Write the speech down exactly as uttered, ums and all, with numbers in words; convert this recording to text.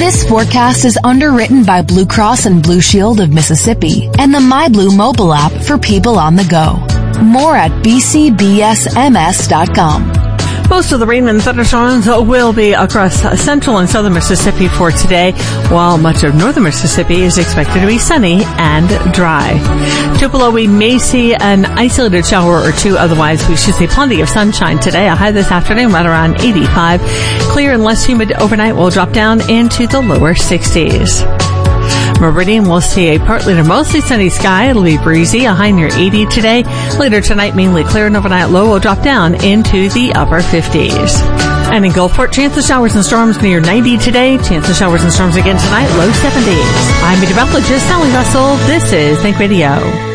This forecast is underwritten by Blue Cross and Blue Shield of Mississippi and the MyBlue mobile app for people on the go. More at b c b s m s dot com. Most of the rain and thunderstorms will be across central and southern Mississippi for today, while much of northern Mississippi is expected to be sunny and dry. Tupelo, we may see an isolated shower or two. Otherwise, we should see plenty of sunshine today. A high this afternoon right around eighty-five. Clear and less humid overnight will drop down into the lower sixties. Meridian will see a partly to mostly sunny sky. It'll be breezy, a high near eighty today. Later tonight, mainly clear and overnight low will drop down into the upper fifties. And in Gulfport, chance of showers and storms near ninety today. Chance of showers and storms again tonight, low seventies. I'm meteorologist Sally Russell. This is Think Radio.